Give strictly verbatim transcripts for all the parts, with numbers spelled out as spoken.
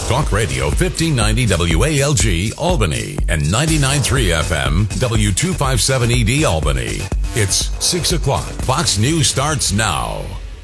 Talk Radio fifteen ninety W A L G Albany and ninety-nine point three F M W two fifty-seven E D Albany. It's six o'clock. Fox News starts now.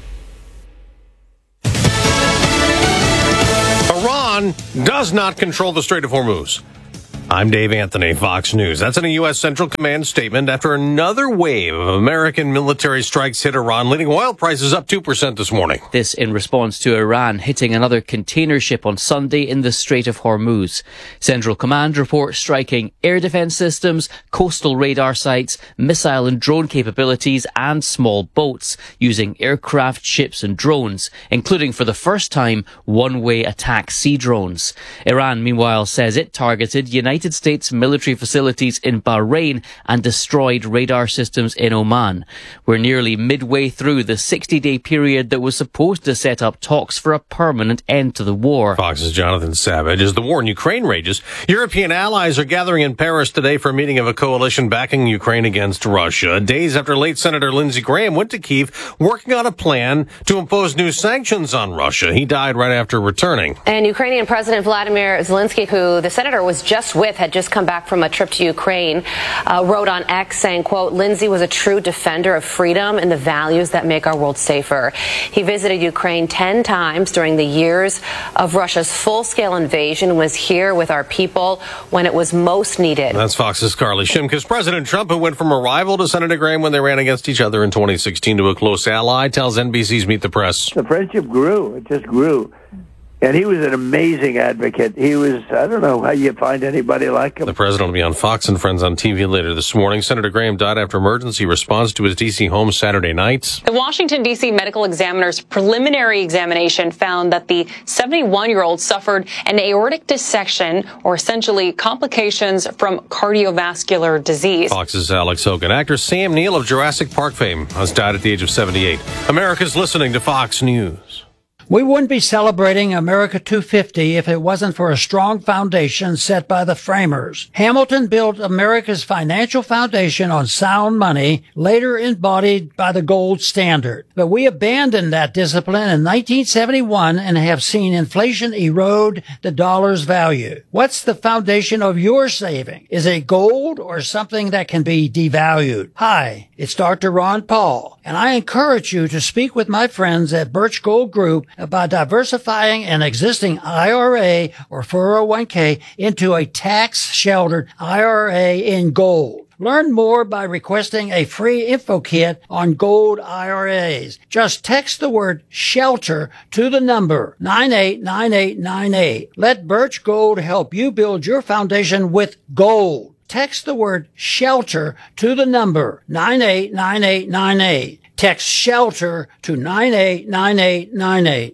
Iran does not control the Strait of Hormuz. I'm Dave Anthony, Fox News. That's in a U S. Central Command statement after another wave of American military strikes hit Iran, leading oil prices up two percent this morning. This in response to Iran hitting another container ship on Sunday in the Strait of Hormuz. Central Command reports striking air defense systems, coastal radar sites, missile and drone capabilities, and small boats using aircraft, ships and drones, including for the first time one-way attack sea drones. Iran, meanwhile, says it targeted United United States military facilities in Bahrain and destroyed radar systems in Oman. We're nearly midway through the sixty-day period that was supposed to set up talks for a permanent end to the war. Fox's Jonathan Savage. As the war in Ukraine rages, European allies are gathering in Paris today for a meeting of a coalition backing Ukraine against Russia. Days after late Senator Lindsey Graham went to Kyiv working on a plan to impose new sanctions on Russia. He died right after returning. And Ukrainian President Vladimir Zelensky, who the senator was just with, had just come back from a trip to Ukraine, uh, wrote on X saying, quote, Lindsey was a true defender of freedom and the values that make our world safer. He visited Ukraine ten times during the years of Russia's full-scale invasion and was here with our people when it was most needed. That's Fox's Carly Shimkus. President Trump, who went from a rival to Senator Graham when they ran against each other in twenty sixteen to a close ally, tells N B C's Meet the Press. The friendship grew. It just grew. And he was an amazing advocate. He was, I don't know how you find anybody like him. The president will be on Fox and Friends on T V later this morning. Senator Graham died after emergency response to his D C home Saturday night. The Washington, D C medical examiner's preliminary examination found that the seventy-one-year-old suffered an aortic dissection, or essentially complications from cardiovascular disease. Fox's Alex Hogan. Actor Sam Neill of Jurassic Park fame has died at the age of seventy-eight. America's listening to Fox News. We wouldn't be celebrating America two fifty if it wasn't for a strong foundation set by the framers. Hamilton built America's financial foundation on sound money, later embodied by the gold standard. But we abandoned that discipline in nineteen seventy-one and have seen inflation erode the dollar's value. What's the foundation of your saving? Is it gold or something that can be devalued? Hi, it's Doctor Ron Paul, and I encourage you to speak with my friends at Birch Gold Group about diversifying an existing I R A or four oh one k into a tax-sheltered I R A in gold. Learn more by requesting a free info kit on gold I R As. Just text the word SHELTER to the number nine eight nine eight nine eight. Let Birch Gold help you build your foundation with gold. Text the word SHELTER to the number nine eight nine eight nine eight. Text SHELTER to nine eight nine eight nine eight.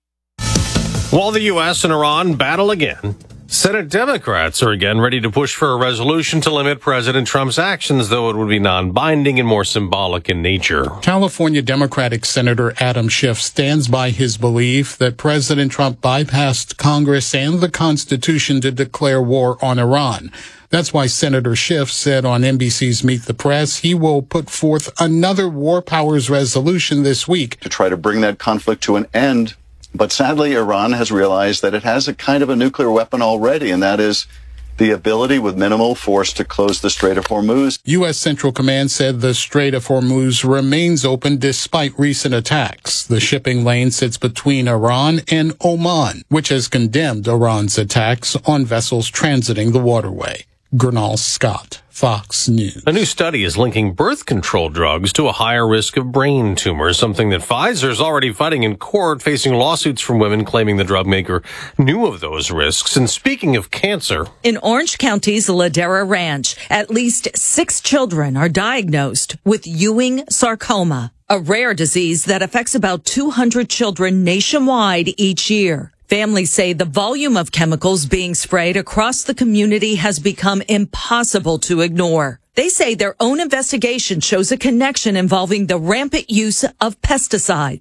While the U S and Iran battle again, Senate Democrats are again ready to push for a resolution to limit President Trump's actions, though it would be non-binding and more symbolic in nature. California Democratic Senator Adam Schiff stands by his belief that President Trump bypassed Congress and the Constitution to declare war on Iran. That's why Senator Schiff said on N B C's Meet the Press he will put forth another war powers resolution this week to try to bring that conflict to an end. But sadly, Iran has realized that it has a kind of a nuclear weapon already, and that is the ability with minimal force to close the Strait of Hormuz. U S. Central Command said the Strait of Hormuz remains open despite recent attacks. The shipping lane sits between Iran and Oman, which has condemned Iran's attacks on vessels transiting the waterway. Gernal Scott, Fox News. A new study is linking birth control drugs to a higher risk of brain tumors, something that Pfizer is already fighting in court, facing lawsuits from women claiming the drug maker knew of those risks. And speaking of cancer, in Orange County's Ladera Ranch, at least six children are diagnosed with Ewing sarcoma, a rare disease that affects about two hundred children nationwide each year. Families say the volume of chemicals being sprayed across the community has become impossible to ignore. They say their own investigation shows a connection involving the rampant use of pesticides.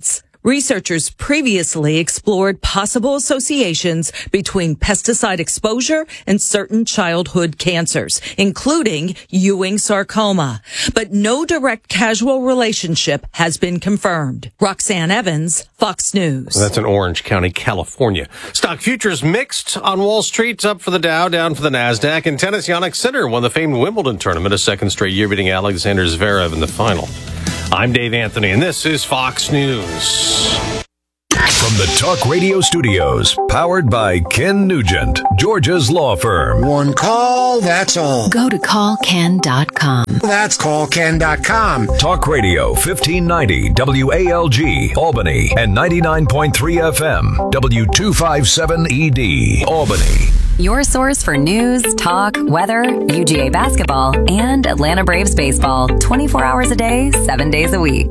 Researchers previously explored possible associations between pesticide exposure and certain childhood cancers, including Ewing sarcoma. But no direct causal relationship has been confirmed. Roxanne Evans, Fox News. That's in Orange County, California. Stock futures mixed on Wall Street, up for the Dow, down for the NASDAQ. And tennis, Jannik Sinner won the famed Wimbledon tournament a second straight year, beating Alexander Zverev in the final. I'm Dave Anthony, and this is Fox News. From the Talk Radio studios, powered by Ken Nugent, Georgia's law firm. One call, that's all. Go to call ken dot com. That's call ken dot com. Talk Radio, fifteen ninety W A L G, Albany, and ninety-nine point three F M, W two fifty-seven E D, Albany. Your source for news, talk, weather, U G A basketball, and Atlanta Braves baseball. twenty-four hours a day, seven days a week.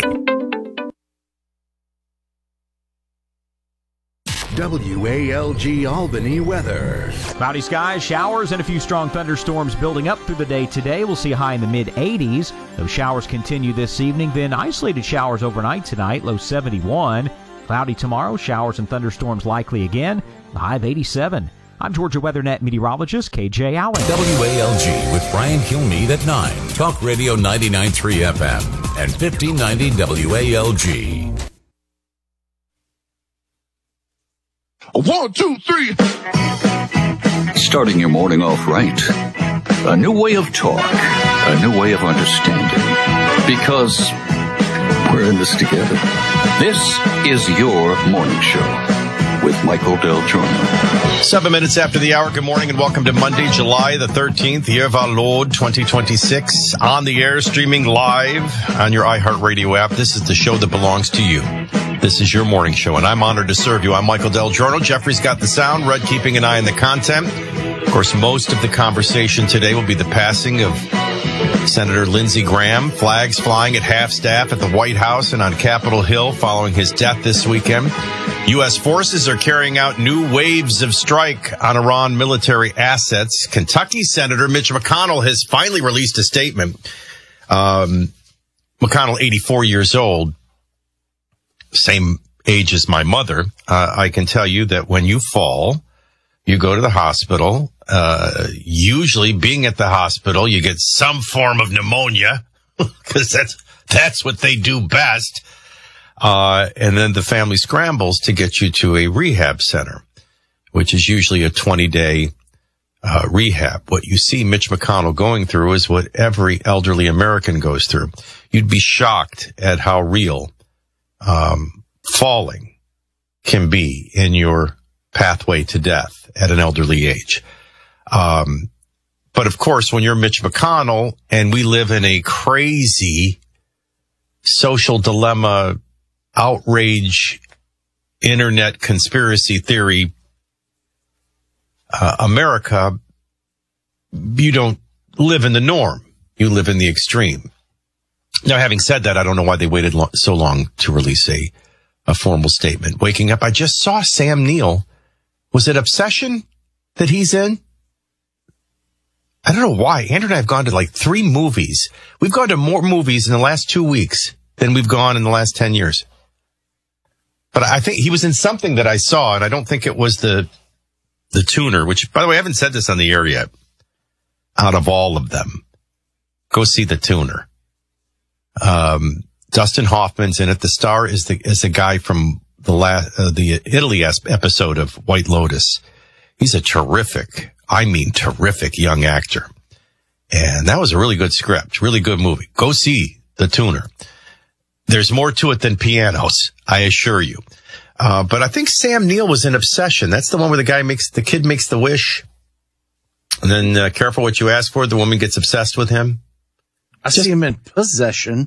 W A L G Albany weather. Cloudy skies, showers, and a few strong thunderstorms building up through the day today. We'll see a high in the mid eighties. Those showers continue this evening, then isolated showers overnight tonight, low seventy-one. Cloudy tomorrow, showers and thunderstorms likely again, the high of eighty-seven. I'm Georgia WeatherNet meteorologist K J Allen. W A L G with Brian Kilmeade at nine. Talk Radio ninety-nine point three F M and fifteen ninety W A L G. One, two, three. Starting your morning off right. A new way of talk. A new way of understanding. Because we're in this together. This is your morning show with Michael Del Giorno. Seven minutes after the hour. Good morning and welcome to Monday, July the thirteenth, year of our Lord twenty twenty-six. On the air, streaming live on your iHeartRadio app. This is the show that belongs to you. This is your morning show, and I'm honored to serve you. I'm Michael Del Giorno. Jeffrey's got the sound. Red keeping an eye on the content. Of course, most of the conversation today will be the passing of Senator Lindsey Graham. Flags flying at half-staff at the White House and on Capitol Hill following his death this weekend. U S forces are carrying out new waves of strike on Iran military assets. Kentucky Senator Mitch McConnell has finally released a statement. Um, McConnell, eighty-four years old, same age as my mother. Uh, I can tell you that when you fall, you go to the hospital. Uh, usually being at the hospital, you get some form of pneumonia because that's, that's what they do best. Uh, and then the family scrambles to get you to a rehab center, which is usually a twenty day, uh, rehab. What you see Mitch McConnell going through is what every elderly American goes through. You'd be shocked at how real, um, falling can be in your pathway to death at an elderly age. Um, but of course, when you're Mitch McConnell and we live in a crazy social dilemma, outrage, internet conspiracy theory, uh, America, you don't live in the norm. You live in the extreme. Now, having said that, I don't know why they waited lo- so long to release a, a formal statement. Waking up, I just saw Sam Neill. Was it Obsession that he's in? I don't know why. Andrew and I have gone to like three movies. We've gone to more movies in the last two weeks than we've gone in the last ten years. But I think he was in something that I saw, and I don't think it was the the tuner, which, by the way, I haven't said this on the air yet. Out of all of them, go see the tuner. Um, Dustin Hoffman's in it. The star is the is the guy from the last uh, the Italy episode of White Lotus. He's a terrific, I mean terrific young actor. And that was a really good script, really good movie. Go see the tuner. There's more to it than pianos, I assure you. Uh, but I think Sam Neill was in Obsession. That's the one where the guy makes, the kid makes the wish. And then, uh, careful what you ask for, the woman gets obsessed with him. I Just, see him in Possession.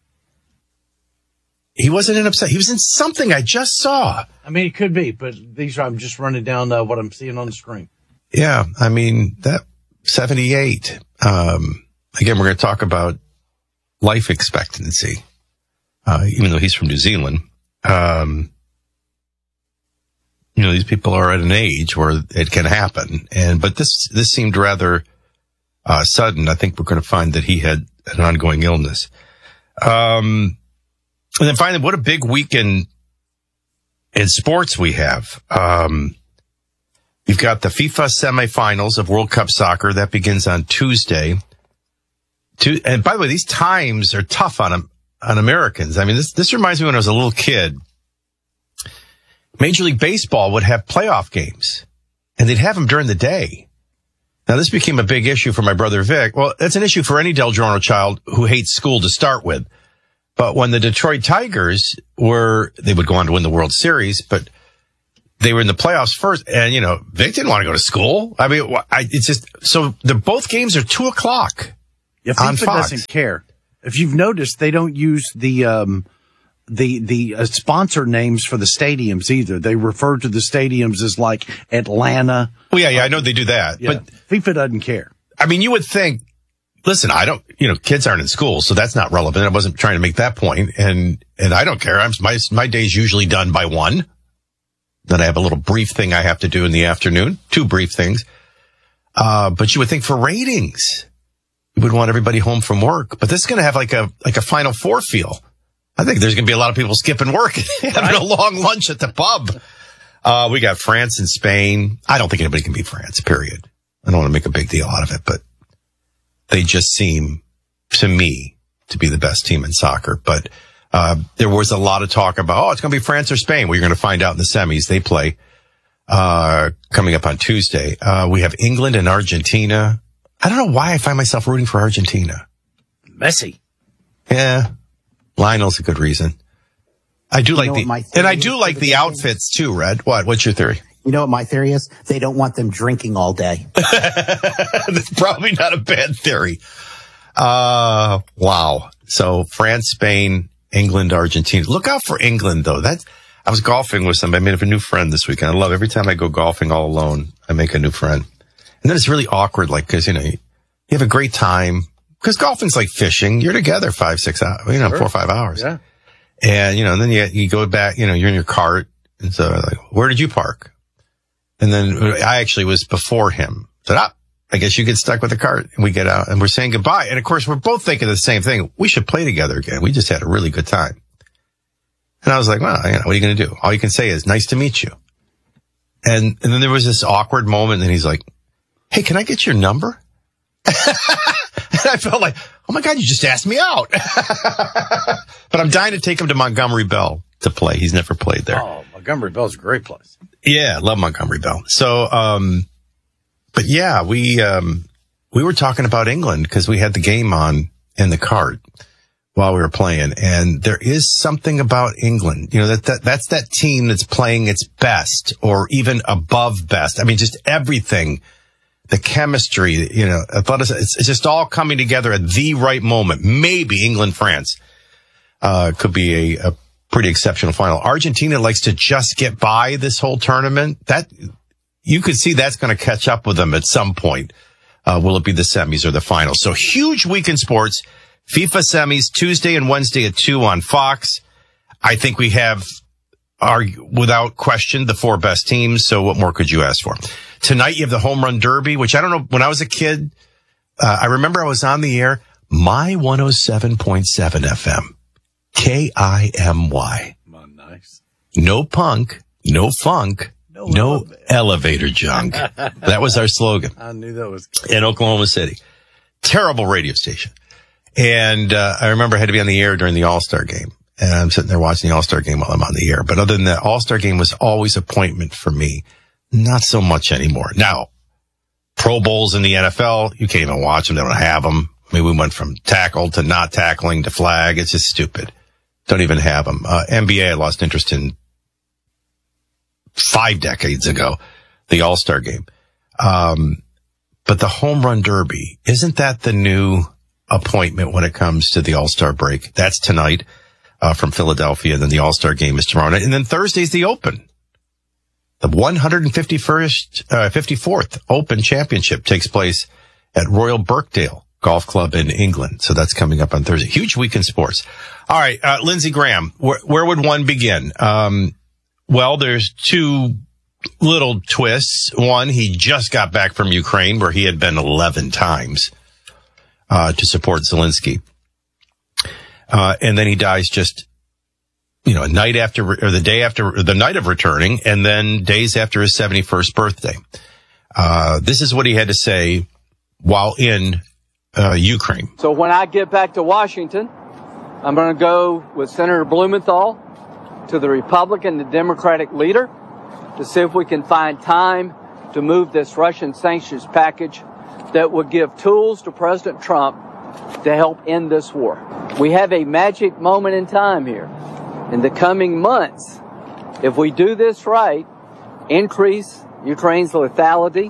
He wasn't in Obsession. He was in something I just saw. I mean, it could be, but these are, I'm just running down uh, what I'm seeing on the screen. Yeah. I mean, that seventy-eight. Um, again, we're going to talk about life expectancy. Uh, even though he's from New Zealand, um, you know, these people are at an age where it can happen. And, but this, this seemed rather, uh, sudden. I think we're going to find that he had an ongoing illness. Um, and then finally, what a big weekend in sports we have. Um, you've got the FIFA semifinals of World Cup soccer. That begins on Tuesday. To, and by the way, these times are tough on on Americans. I mean, this this reminds me when I was a little kid. Major League Baseball would have playoff games, and they'd have them during the day. Now, this became a big issue for my brother Vic. Well, it's an issue for any Del Giorno child who hates school to start with. But when the Detroit Tigers were, they would go on to win the World Series, but they were in the playoffs first. And, you know, Vic didn't want to go to school. I mean, I, it's just, so the both games are two o'clock yeah, on FIFA Fox. Doesn't care. If you've noticed, they don't use the, um, the, the uh, sponsor names for the stadiums either. They refer to the stadiums as like Atlanta. Well, yeah, yeah, I know they do that. Yeah, but FIFA doesn't care. I mean, you would think, listen, I don't, you know, kids aren't in school, so that's not relevant. I wasn't trying to make that point, and, and I don't care. I'm, my, my day's usually done by one. Then I have a little brief thing I have to do in the afternoon, two brief things. Uh, but you would think for ratings, you would want everybody home from work. But this is going to have like a, like a Final Four feel. I think there's going to be a lot of people skipping work and having right. a long lunch at the pub. Uh, we got France and Spain. I don't think anybody can beat France, period. I don't want to make a big deal out of it, but they just seem, to me, to be the best team in soccer. But uh there was a lot of talk about, oh, it's going to be France or Spain. Well, you're going to find out in the semis. They play uh coming up on Tuesday. Uh we have England and Argentina. I don't know why I find myself rooting for Argentina. Messi. Yeah. Lionel's a good reason. I do you like the, and I do like the outfits too, Red. What? What's your theory? You know what my theory is? They don't want them drinking all day. That's probably not a bad theory. Uh, wow. So France, Spain, England, Argentina. Look out for England, though. That's, I was golfing with somebody. I made a new friend this weekend. I love every time I go golfing all alone, I make a new friend. And then it's really awkward, like, cause, you know, you, you have a great time. Cause golfing's like fishing. You're together five, six hours, you know, sure. four or five hours. Yeah. And, you know, and then you, you go back, you know, you're in your cart. And so like, where did you park? And then I actually was before him. Said, ah, I guess you get stuck with the cart. And we get out and we're saying goodbye. And of course, we're both thinking the same thing. We should play together again. We just had a really good time. And I was like, well, you know, what are you going to do? All you can say is, nice to meet you. And, and then there was this awkward moment. And he's like, hey, can I get your number? And I felt like, oh my God, you just asked me out. But I'm dying to take him to Montgomery Bell to play. He's never played there. Oh, Montgomery Bell's a great place. Yeah, love Montgomery Bell. So, um, but yeah, we, um, we were talking about England because we had the game on in the cart while we were playing. And there is something about England, you know, that, that, that's that team that's playing its best or even above best. I mean, just everything, the chemistry, you know, athleticism, it's, it's just all coming together at the right moment. Maybe England, France, uh, could be a, a pretty exceptional final. Argentina likes to just get by this whole tournament. That you could see that's going to catch up with them at some point. Uh, will it be the semis or the finals? So huge week in sports. FIFA semis Tuesday and Wednesday at two on Fox. I think we have our, without question, the four best teams. So what more could you ask for? Tonight you have the home run derby, which I don't know. When I was a kid, uh, I remember I was on the air, My one oh seven point seven F M. K I M Y. Oh, nice. No punk, no funk, no, no elevator. elevator junk. That was our slogan. I knew that was good. In Oklahoma City. Terrible radio station. And uh, I remember I had to be on the air during the All-Star game. And I'm sitting there watching the All-Star game while I'm on the air. But other than that, All-Star game was always appointment for me. Not so much anymore. Now, Pro Bowls in the N F L, you can't even watch them. They don't have them. I mean, we went from tackle to not tackling to flag. It's just stupid. Don't even have them. Uh, N B A, I lost interest in five decades ago, the All-Star game. Um, but the home run derby, isn't that the new appointment when it comes to the All-Star break? That's tonight, uh, from Philadelphia. And then the All-Star game is tomorrow night. And then Thursday's the Open. The one hundred fifty-first, uh, fifty-fourth Open Championship takes place at Royal Birkdale Golf Club in England. So that's coming up on Thursday. Huge week in sports. All right, uh, Lindsey Graham, where, where would one begin? Um, well, there's two little twists. One, he just got back from Ukraine, where he had been eleven times, uh, to support Zelensky. Uh, and then he dies just you know, a night after, or the day after, or the night of returning, and then days after his seventy-first birthday. Uh, this is what he had to say while in uh, Ukraine. So when I get back to Washington, I'm going to go with Senator Blumenthal to the Republican and Democratic leader to see if we can find time to move this Russian sanctions package that would give tools to President Trump to help end this war. We have a magic moment in time here. In the coming months, if we do this right, increase Ukraine's lethality,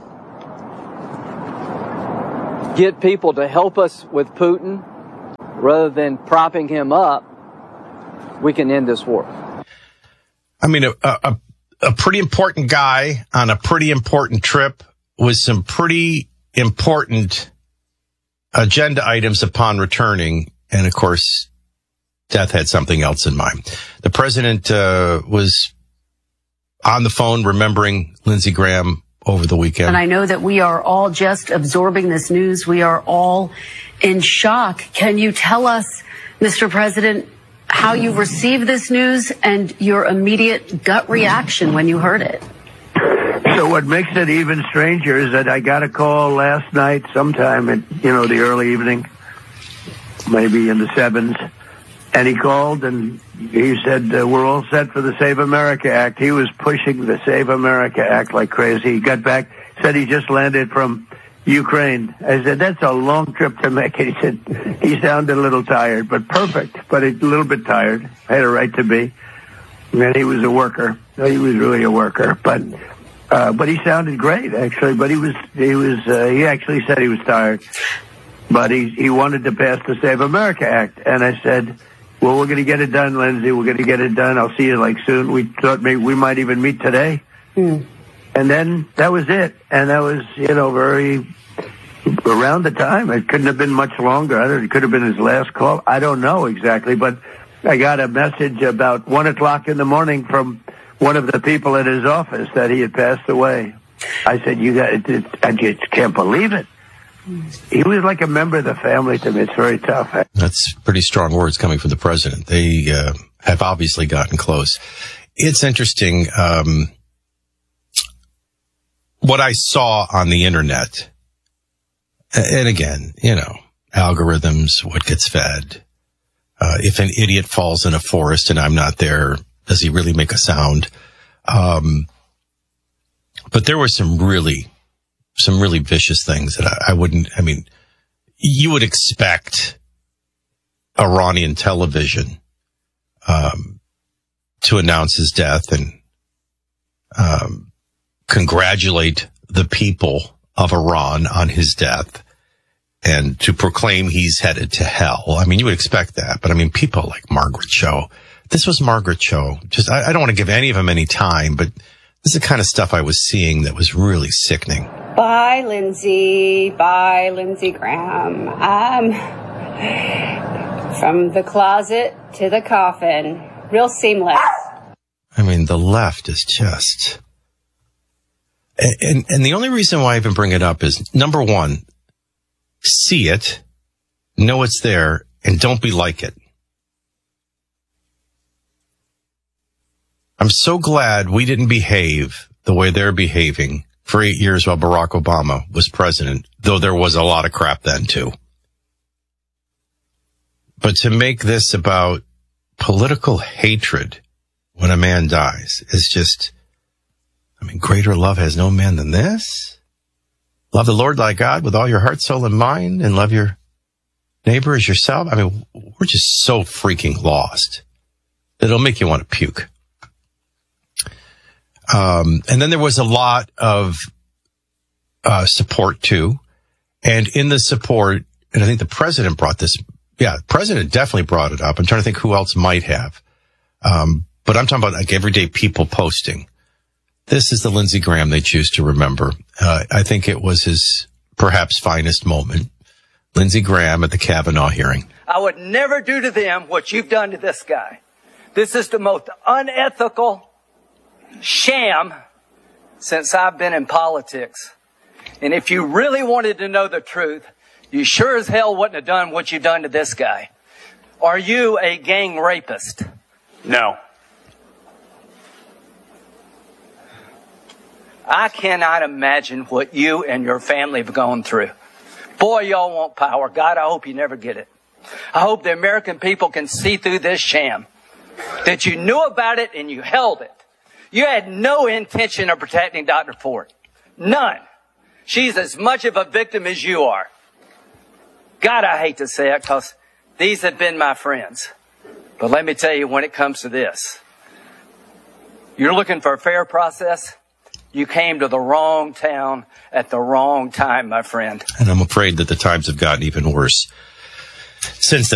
get people to help us with Putin rather than propping him up, we can end this war. I mean, a, a, a pretty important guy on a pretty important trip with some pretty important agenda items upon returning. And of course, death had something else in mind. The president uh, was on the phone remembering Lindsey Graham over the weekend. And I know that we are all just absorbing this news. We are all in shock. Can you tell us, Mister President, how you received this news and your immediate gut reaction when you heard it? So what makes it even stranger is that I got a call last night sometime in, you know, the early evening, maybe in the sevens. And he called and he said, uh, we're all set for the Save America Act. He was pushing the Save America Act like crazy. He got back, said he just landed from Ukraine. I said, that's a long trip to make. He said, he sounded a little tired, but perfect, but a little bit tired. Had a right to be. And he was a worker. He was really a worker, but, uh, but he sounded great, actually. But he was, he was, uh, he actually said he was tired, but he, he wanted to pass the Save America Act. And I said, well, we're going to get it done, Lindsey. We're going to get it done. I'll see you like soon. We thought maybe we might even meet today. Mm. And then that was it. And that was, you know, very around the time. It couldn't have been much longer. I don't, it could have been his last call. I don't know exactly, but I got a message about one o'clock in the morning from one of the people at his office that he had passed away. I said, you got it, it, I just can't believe it. He was like a member of the family to me. It's very tough. That's pretty strong words coming from the president. They uh, have obviously gotten close. It's interesting. Um, what I saw on the internet, and again, you know, algorithms, what gets fed. Uh, if an idiot falls in a forest and I'm not there, does he really make a sound? Um, but there were some really, some really vicious things that I, I wouldn't, I mean, you would expect Iranian television, um, to announce his death and, um, congratulate the people of Iran on his death and to proclaim he's headed to hell. I mean, you would expect that, but I mean, people like Margaret Cho, this was Margaret Cho. Just, I, I don't want to give any of them any time, but this is the kind of stuff I was seeing that was really sickening. Bye, Lindsey. Bye, Lindsey Graham. Um, from the closet to the coffin. Real seamless. I mean, the left is just... And, and, and the only reason why I even bring it up is, number one, see it, know it's there, and don't be like it. I'm so glad we didn't behave the way they're behaving for eight years while Barack Obama was president, though there was a lot of crap then too. But to make this about political hatred when a man dies is just, I mean, greater love has no man than this. Love the Lord thy God with all your heart, soul, and mind, and love your neighbor as yourself. I mean, we're just so freaking lost that it'll make you want to puke. Um, and then there was a lot of uh, support too. And in the support, and I think the president brought this, yeah, the president definitely brought it up. I'm trying to think who else might have. Um, but I'm talking about like everyday people posting. This is the Lindsey Graham they choose to remember. Uh, I think it was his perhaps finest moment. Lindsey Graham at the Kavanaugh hearing. I would never do to them what you've done to this guy. This is the most unethical sham since I've been in politics. And if you really wanted to know the truth, you sure as hell wouldn't have done what you've done to this guy. Are you a gang rapist? No. I cannot imagine what you and your family have gone through. Boy, y'all want power. God, I hope you never get it. I hope the American people can see through this sham, that you knew about it and you held it. You had no intention of protecting Doctor Ford. None. She's as much of a victim as you are. God, I hate to say it because these have been my friends. But let me tell you, when it comes to this, you're looking for a fair process. You came to the wrong town at the wrong time, my friend. And I'm afraid that the times have gotten even worse since then.